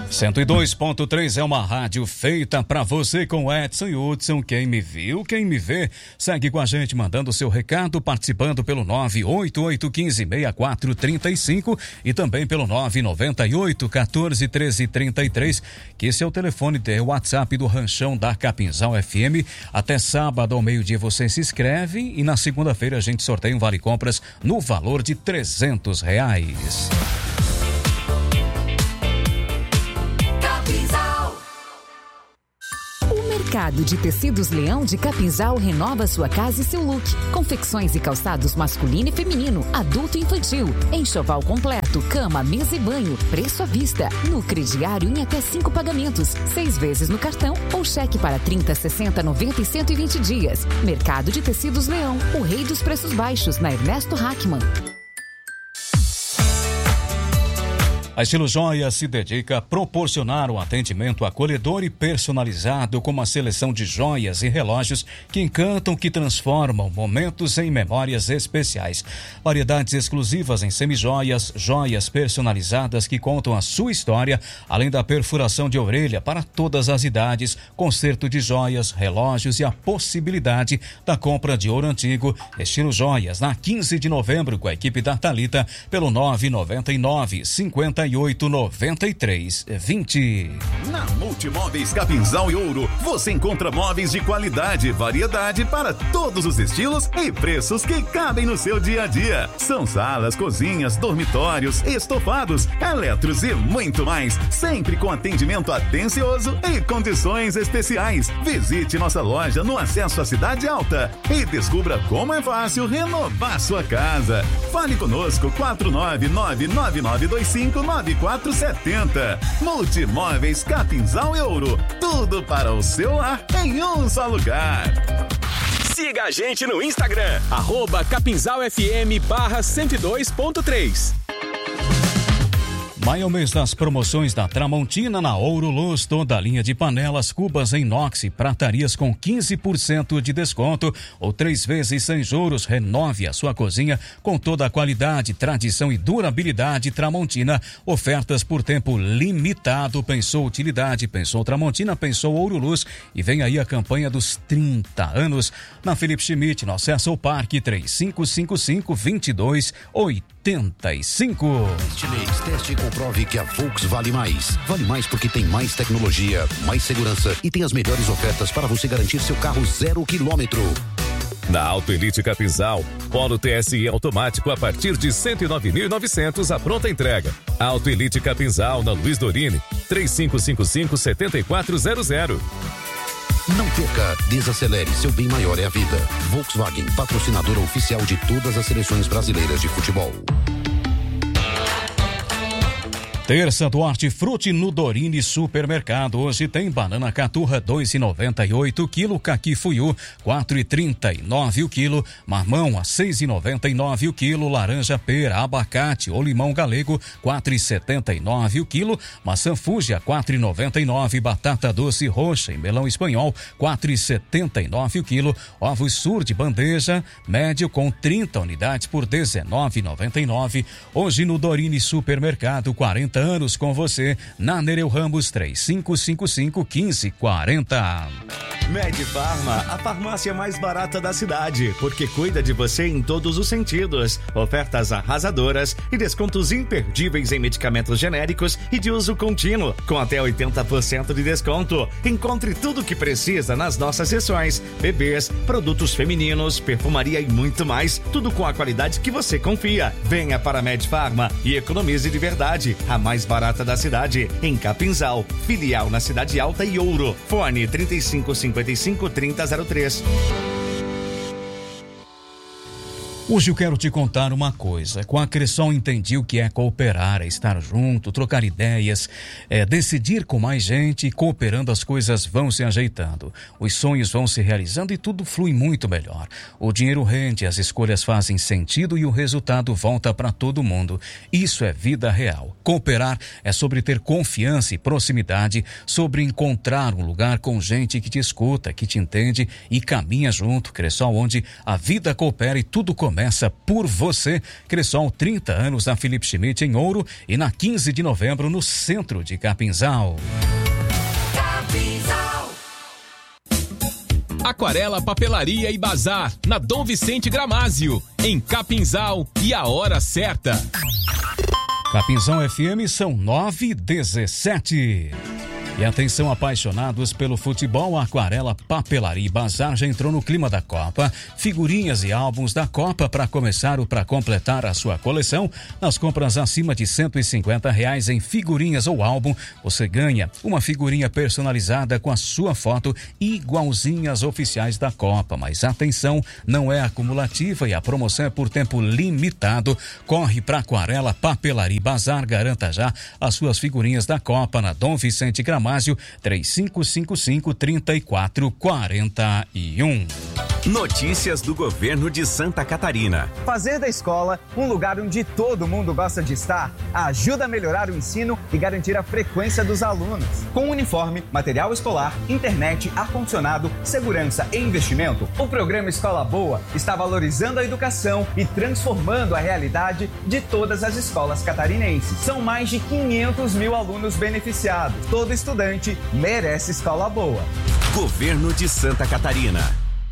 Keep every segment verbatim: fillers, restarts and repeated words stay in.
cento e dois ponto três é uma rádio feita pra você com Edson e Hudson. Quem me viu, quem me vê, segue com a gente mandando seu recado, participando pelo nove oito oito um cinco seis quatro três cinco e também pelo nove nove oito um quatro um três três três, que esse é o telefone do WhatsApp do Ranchão da Capinzal F M. Até sábado ao meio-dia você se inscreve e na segunda-feira a gente sorteia um vale compras no valor de trezentos reais. O Mercado de Tecidos Leão de Capinzal renova sua casa e seu look. Confecções e calçados masculino e feminino, adulto e infantil. Enxoval completo, cama, mesa e banho. Preço à vista. No crediário em até cinco pagamentos. Seis vezes no cartão ou cheque para trinta, sessenta, noventa e cento e vinte dias. Mercado de Tecidos Leão, o rei dos preços baixos, na Ernesto Hackman. A Estilo Joias se dedica a proporcionar um atendimento acolhedor e personalizado com uma seleção de joias e relógios que encantam, que transformam momentos em memórias especiais. Variedades exclusivas em semijoias, joias personalizadas que contam a sua história, além da perfuração de orelha para todas as idades, conserto de joias, relógios e a possibilidade da compra de ouro antigo. Estilo Joias, na quinze de novembro, com a equipe da Thalita, pelo nove nove nove, cinquenta e oito, noventa e três, vinte. Na Multimóveis Capinzal e Ouro, você encontra móveis de qualidade, variedade para todos os estilos e preços que cabem no seu dia a dia. São salas, cozinhas, dormitórios, estofados, eletros e muito mais, sempre com atendimento atencioso e condições especiais. Visite nossa loja no acesso à Cidade Alta e descubra como é fácil renovar sua casa. Fale conosco, quatro nove nove, nove nove dois cinco, nove quatro sete zero. Multimóveis Capinzal e Ouro. Tudo para o seu lar em um só lugar. Siga a gente no Instagram, arroba capinzalfm barra cento e dois ponto três. Maio é o mês das promoções da Tramontina na Ouro Luz, toda a linha de panelas, cubas em inox e pratarias com quinze por cento de desconto ou três vezes sem juros. Renove a sua cozinha com toda a qualidade, tradição e durabilidade Tramontina. Ofertas por tempo limitado. Pensou utilidade, pensou Tramontina, pensou Ouro Luz e vem aí a campanha dos trinta anos na Felipe Schmidt, no acesso ao Parque três cinco cinco cinco, vinte e dois, oitenta e cinco. Estilês, teste e comprove que a Volks vale mais. Vale mais porque tem mais tecnologia, mais segurança e tem as melhores ofertas para você garantir seu carro zero quilômetro. Na Auto Elite Capinzal, Polo T S I automático a partir de cento e nove mil e novecentos a pronta entrega. Auto Elite Capinzal na Luiz Dorini, três cinco cinco cinco, sete quatro zero zero. Não perca, desacelere, seu bem maior é a vida. Volkswagen, patrocinadora oficial de todas as seleções brasileiras de futebol. Terça do Hortifruti no Dorini Supermercado. Hoje tem banana caturra dois reais e noventa e oito o quilo, caqui fuiu quatro reais e trinta e nove o quilo, marmão a seis reais e noventa e nove o quilo, laranja pera, abacate ou limão galego quatro reais e setenta e nove o quilo, maçã Fuji a quatro reais e noventa e nove, batata doce roxa e melão espanhol quatro reais e setenta e nove o quilo, ovos sur de bandeja médio com trinta unidades por dezenove reais e noventa e nove. Hoje no Dorini Supermercado, quarenta anos com você, na Nereu Ramos três cinco cinco cinco, quinze quarenta. Medifarma, a farmácia mais barata da cidade, porque cuida de você em todos os sentidos. Ofertas arrasadoras e descontos imperdíveis em medicamentos genéricos e de uso contínuo, com até oitenta por cento de desconto. Encontre tudo o que precisa nas nossas seções: bebês, produtos femininos, perfumaria e muito mais, tudo com a qualidade que você confia. Venha para a Medifarma e economize de verdade. A mais barata da cidade, em Capinzal, filial na Cidade Alta e Ouro. Fone trinta e cinco, cinquenta e cinco, trinta zero três. Hoje eu quero te contar uma coisa. Com a Cressol entendi o que é cooperar, é estar junto, trocar ideias, é decidir com mais gente e cooperando as coisas vão se ajeitando. Os sonhos vão se realizando e tudo flui muito melhor. O dinheiro rende, as escolhas fazem sentido e o resultado volta para todo mundo. Isso é vida real. Cooperar é sobre ter confiança e proximidade, sobre encontrar um lugar com gente que te escuta, que te entende e caminha junto. Cressol, onde a vida coopera e tudo começa começa por você. Cressol, trinta anos na Felipe Schmidt em Ouro e na quinze de novembro no centro de Capinzal. Capinzal. Aquarela Papelaria e Bazar, na Dom Vicente Gramásio, em Capinzal, e a hora certa. Capinzal F M são nove e dezessete. E atenção, apaixonados pelo futebol, a Aquarela Papelaria e Bazar já entrou no clima da Copa. Figurinhas e álbuns da Copa para começar ou para completar a sua coleção. Nas compras acima de cento e cinquenta reais em figurinhas ou álbum, você ganha uma figurinha personalizada com a sua foto igualzinha às oficiais da Copa. Mas atenção, não é acumulativa e a promoção é por tempo limitado. Corre para Aquarela Papelaria e Bazar, garanta já as suas figurinhas da Copa na Dom Vicente Gramásio, três cinco cinco cinco, três quatro quatro um. Notícias do governo de Santa Catarina. Fazer da escola um lugar onde todo mundo gosta de estar ajuda a melhorar o ensino e garantir a frequência dos alunos. Com uniforme, material escolar, internet, ar-condicionado, segurança e investimento, o programa Escola Boa está valorizando a educação e transformando a realidade de todas as escolas catarinenses. São mais de quinhentos mil alunos beneficiados. Todo estudante merece escola boa. Governo de Santa Catarina.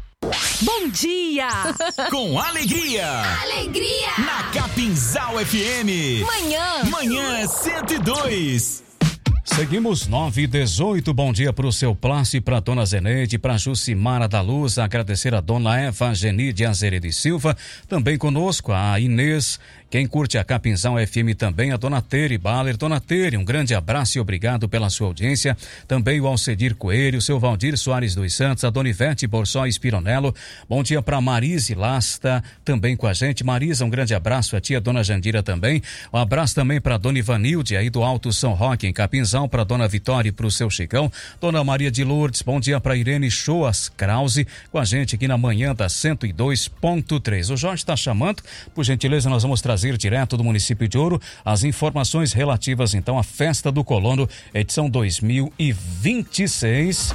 Bom dia! Com alegria! Alegria! Na Capinzal F M. Manhã! Manhã cento e dois. Seguimos nove e dezoito. Bom dia para o seu Plácio, para dona Zeneide, para Jucimara da Luz, agradecer a dona Eva Genide Azeredo Silva, também conosco a Inês. Quem curte a Capinzal F M também, a dona Tere Baller. Dona Tere, um grande abraço e obrigado pela sua audiência. Também o Alcedir Coelho, o seu Valdir Soares dos Santos, a dona Ivete Borsóis Pironello. Bom dia para Marise Lasta, também com a gente. Marisa, um grande abraço a tia, dona Jandira também. Um abraço também para dona Ivanilde, aí do Alto São Roque, em Capinzal, para dona Vitória e para o seu Chicão. Dona Maria de Lourdes, bom dia para Irene Choas Krause, com a gente aqui na manhã da cento e dois ponto três. O Jorge está chamando, por gentileza, nós vamos trazer direto do município de Ouro as informações relativas então à Festa do Colono, edição dois mil e vinte e seis.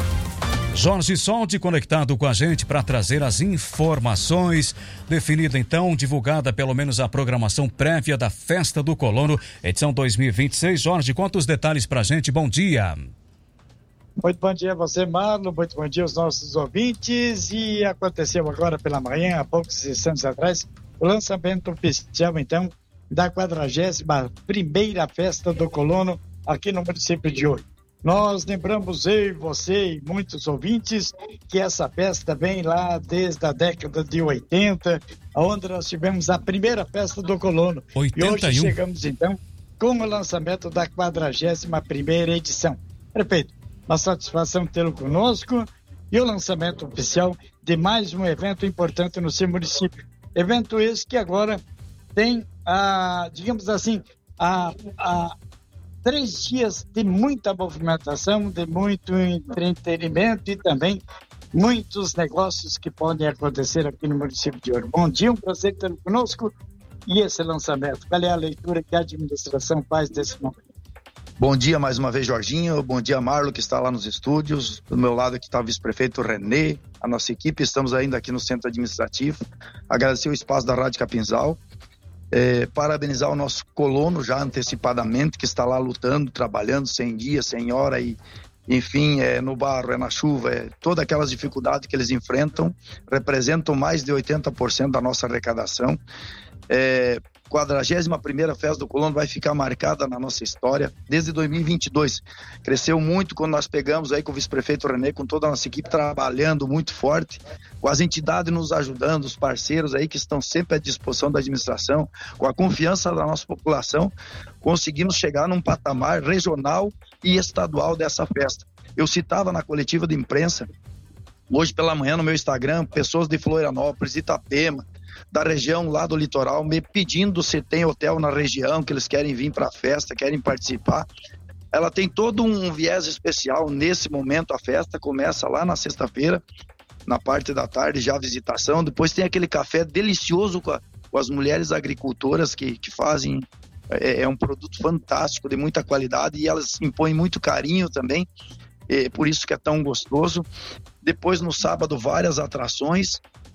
Jorge Soldi conectado com a gente para trazer as informações. Definida então, divulgada pelo menos a programação prévia da Festa do Colono, edição dois mil e vinte e seis. Jorge, conta os detalhes pra gente, bom dia. Muito bom dia a você, Marlon, muito bom dia aos nossos ouvintes. E aconteceu agora pela manhã, há poucos instantes atrás, o lançamento oficial, então, da quadragésima primeira Festa do Colono aqui no município de Ouro. Nós lembramos, eu, você e muitos ouvintes, que essa festa vem lá desde a década de oitenta, onde nós tivemos a primeira Festa do Colono. oitenta e um. E hoje chegamos, então, com o lançamento da quadragésima primeira edição. Prefeito, uma satisfação tê-lo conosco e o lançamento oficial de mais um evento importante no seu município. Evento esse que agora tem, a, digamos assim, a, a três dias de muita movimentação, de muito entretenimento e também muitos negócios que podem acontecer aqui no município de Ouro. Bom dia, um prazer tê-lo conosco e esse lançamento. Qual é a leitura que a administração faz desse momento? Bom dia mais uma vez, Jorginho. Bom dia, Marlo, que está lá nos estúdios. Do meu lado aqui está o vice-prefeito Renê, a nossa equipe. Estamos ainda aqui no centro administrativo. Agradecer o espaço da Rádio Capinzal. É, parabenizar o nosso colono já antecipadamente, que está lá lutando, trabalhando sem dia, sem hora e, enfim, é no barro, é na chuva, é todas aquelas dificuldades que eles enfrentam, representam mais de oitenta por cento da nossa arrecadação. É, quadragésima primeira Festa do Colono vai ficar marcada na nossa história desde dois mil e vinte e dois. Cresceu muito quando nós pegamos aí com o vice-prefeito Renê, com toda a nossa equipe trabalhando muito forte, com as entidades nos ajudando, os parceiros aí que estão sempre à disposição da administração, com a confiança da nossa população, conseguimos chegar num patamar regional e estadual dessa festa. Eu citava na coletiva de imprensa, hoje pela manhã no meu Instagram, pessoas de Florianópolis, Itapema, da região lá do litoral, me pedindo se tem hotel na região, que eles querem vir para a festa, querem participar. Ela tem todo um viés especial nesse momento. A festa começa lá na sexta-feira, na parte da tarde, já a visitação. Depois tem aquele café delicioso com, a, com as mulheres agricultoras que, que fazem, é, é um produto fantástico, de muita qualidade, e elas impõem muito carinho também, é, por isso que é tão gostoso. Depois no sábado várias atrações,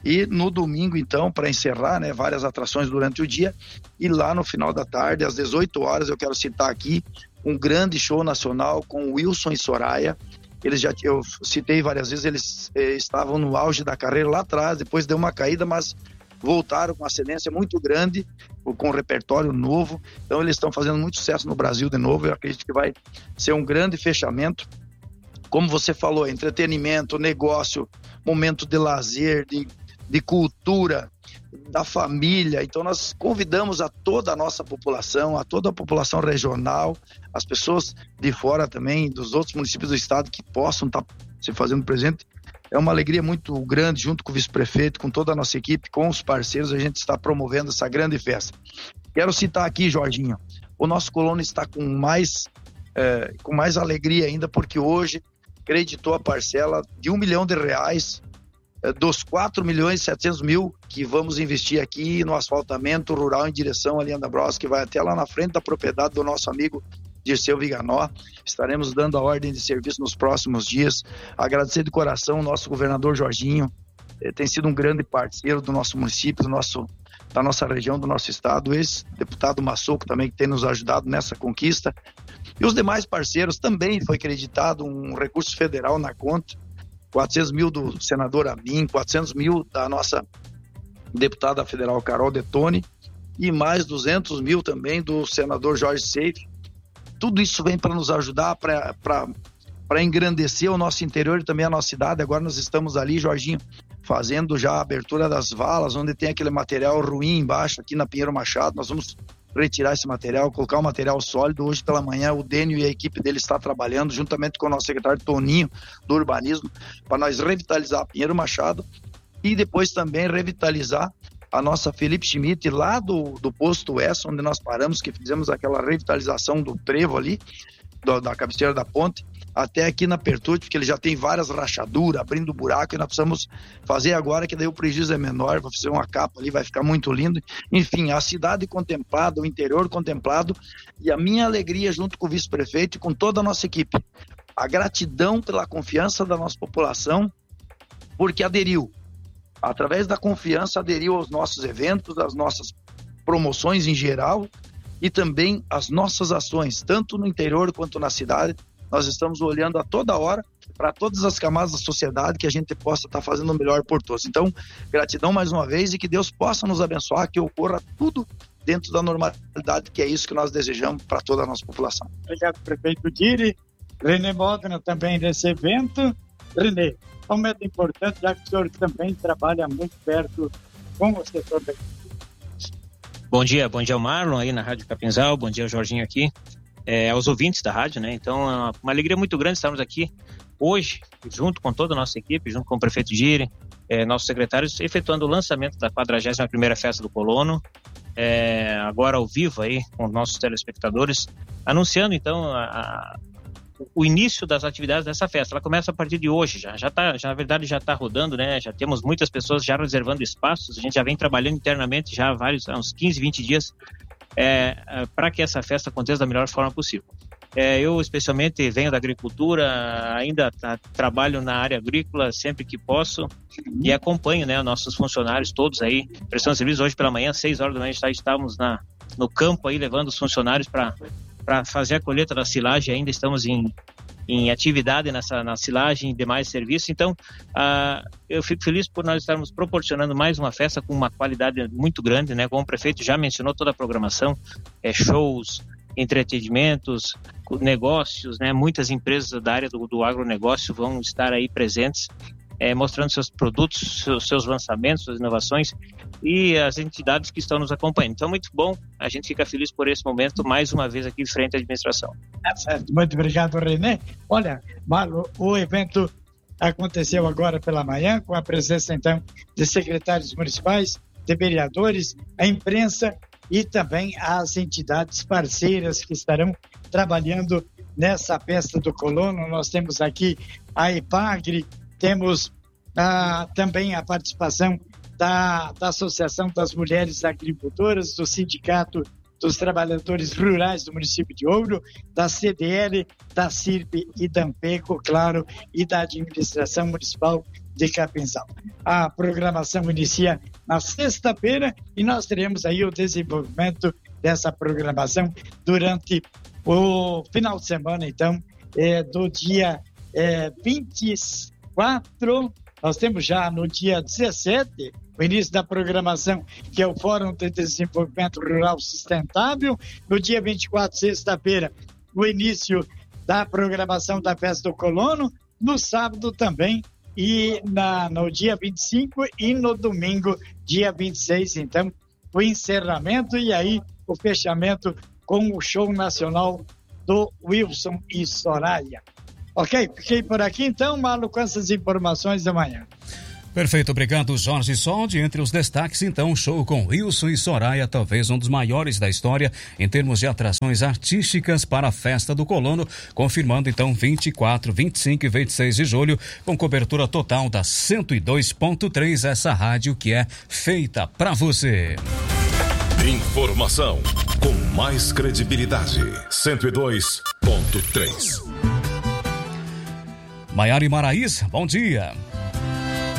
E no domingo, então, para encerrar, né, várias atrações durante o dia, e lá no final da tarde, às dezoito horas, eu quero citar aqui um grande show nacional com Wilson e Soraya. Eles já, eu citei várias vezes, eles eh, estavam no auge da carreira lá atrás, depois deu uma caída, mas voltaram com uma excelência muito grande, com um repertório novo. Então eles estão fazendo muito sucesso no Brasil de novo. Eu acredito que vai ser um grande fechamento. Como você falou, entretenimento, negócio, momento de lazer, de, de cultura, da família. Então nós convidamos a toda a nossa população, a toda a população regional, as pessoas de fora também, dos outros municípios do estado que possam estar se fazendo presente. É uma alegria muito grande, junto com o vice-prefeito, com toda a nossa equipe, com os parceiros, a gente está promovendo essa grande festa. Quero citar aqui, Jorginho, o nosso colono está com mais, é, com mais alegria ainda, porque hoje creditou a parcela de um milhão de reais é, dos quatro milhões e setecentos mil que vamos investir aqui no asfaltamento rural em direção à linha da Bros, que vai até lá na frente da propriedade do nosso amigo Dirceu Viganó. Estaremos dando a ordem de serviço nos próximos dias. Agradecer de coração o nosso governador Jorginho, eh, tem sido um grande parceiro do nosso município, do nosso, da nossa região, do nosso estado. Ex-deputado Massoco também, que tem nos ajudado nessa conquista. E os demais parceiros, também foi acreditado um recurso federal na conta, quatrocentos mil do senador Amin, quatrocentos mil da nossa deputada federal Carol Detone e mais duzentos mil também do senador Jorge Seife. Tudo isso vem para nos ajudar, para engrandecer o nosso interior e também a nossa cidade. Agora nós estamos ali, Jorginho, fazendo já a abertura das valas, onde tem aquele material ruim embaixo, aqui na Pinheiro Machado. Nós vamos retirar esse material, colocar um material sólido. Hoje pela manhã o Dênio e a equipe dele está trabalhando, juntamente com o nosso secretário Toninho, do Urbanismo, para nós revitalizar a Pinheiro Machado e depois também revitalizar a nossa Felipe Schmidt lá do, do posto S, onde nós paramos, que fizemos aquela revitalização do trevo ali, do, da cabeceira da ponte, até aqui na Pertute, porque ele já tem várias rachaduras, abrindo buraco, e nós precisamos fazer agora, que daí o prejuízo é menor, vou fazer uma capa ali, vai ficar muito lindo. Enfim, a cidade contemplada, o interior contemplado, e a minha alegria junto com o vice-prefeito e com toda a nossa equipe. A gratidão pela confiança da nossa população, porque aderiu. Através da confiança, aderiu aos nossos eventos, às nossas promoções em geral e também às nossas ações, tanto no interior quanto na cidade. Nós estamos olhando a toda hora para todas as camadas da sociedade, que a gente possa estar fazendo o melhor por todos. Então, gratidão mais uma vez e que Deus possa nos abençoar, que ocorra tudo dentro da normalidade, que é isso que nós desejamos para toda a nossa população. Obrigado, prefeito Diri. René Modena também nesse evento. René, um momento importante, já que o senhor também trabalha muito perto com o setor da Bom dia, bom dia ao Marlon aí na Rádio Capinzal, bom dia ao Jorginho aqui, é, aos ouvintes da rádio, né? Então é uma, uma alegria muito grande estarmos aqui hoje, junto com toda a nossa equipe, junto com o prefeito Gire, é, nossos secretários, efetuando o lançamento da quadragésima primeira Festa do Colono, é, agora ao vivo aí com os nossos telespectadores, anunciando então a, a o início das atividades dessa festa. Ela começa a partir de hoje já, já tá, já, na verdade já está rodando, né? Já temos muitas pessoas já reservando espaços, a gente já vem trabalhando internamente já há vários, há uns quinze, vinte dias é, para que essa festa aconteça da melhor forma possível. É, eu especialmente venho da agricultura, ainda tá, trabalho na área agrícola sempre que posso e acompanho, né, nossos funcionários todos aí, prestando serviço. Hoje pela manhã, seis horas da manhã, já estávamos na, no campo aí levando os funcionários para para fazer a colheita da silagem. Ainda estamos em, em atividade nessa, na silagem e demais serviços. Então, uh, eu fico feliz por nós estarmos proporcionando mais uma festa com uma qualidade muito grande, né? Como o prefeito já mencionou, toda a programação, é, shows, entretenimentos, negócios, né? Muitas empresas da área do, do agronegócio vão estar aí presentes, é, mostrando seus produtos, seus, seus lançamentos, suas inovações e as entidades que estão nos acompanhando. Então, muito bom, a gente fica feliz por esse momento, mais uma vez aqui frente à administração. É certo, muito obrigado, René. Olha, Marlon, o evento aconteceu agora pela manhã, com a presença, então, de secretários municipais, de vereadores, a imprensa e também as entidades parceiras que estarão trabalhando nessa festa do Colono. Nós temos aqui a EPAGRE, temos ah, também a participação da, da Associação das Mulheres Agricultoras, do Sindicato dos Trabalhadores Rurais do município de Ouro, da C D L, da C I R P e da Ampeco, claro, e da Administração Municipal de Capinzal. A programação inicia na sexta-feira e nós teremos aí o desenvolvimento dessa programação durante o final de semana, então, é, do dia é, vinte e quatro, nós temos já no dia dezessete, o início da programação, que é o Fórum de Desenvolvimento Rural Sustentável. No dia vinte e quatro, sexta-feira, o início da programação da Festa do Colono. No sábado também, e na, no dia vinte e cinco e no domingo, dia vinte e seis, então, o encerramento e aí o fechamento com o show nacional do Wilson e Soraya. Ok? Fiquei por aqui então, Marlon, com essas informações da manhã. Perfeito, obrigado, Jorge Soldi. Entre os destaques, então, show com Wilson e Soraya, talvez um dos maiores da história em termos de atrações artísticas para a Festa do Colono, confirmando então vinte e quatro, vinte e cinco e vinte e seis de julho, com cobertura total da cento e dois ponto três, essa rádio que é feita para você. Informação com mais credibilidade. cento e dois ponto três. Maiara e Maraís, bom dia.